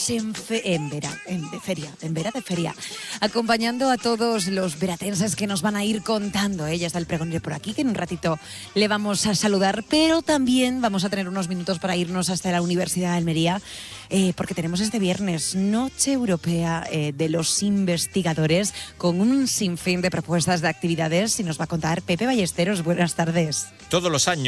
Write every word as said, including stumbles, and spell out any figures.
En, fe, en Vera, en de feria, en Vera de feria, acompañando a todos los veratenses que nos van a ir contando. Ella está el pregonero por aquí, que en un ratito le vamos a saludar, pero también vamos a tener unos minutos para irnos hasta la Universidad de Almería, eh, porque tenemos este viernes Noche Europea eh, de los Investigadores, con un sinfín de propuestas de actividades, y nos va a contar Pepe Ballesteros. Buenas tardes. Todos los años